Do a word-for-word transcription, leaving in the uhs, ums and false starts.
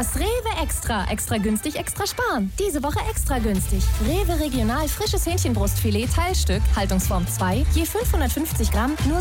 Das Rewe Extra. Extra günstig, extra sparen. Diese Woche extra günstig. Rewe Regional frisches Hähnchenbrustfilet Teilstück, Haltungsform zwei, je fünfhundertfünfzig Gramm, nur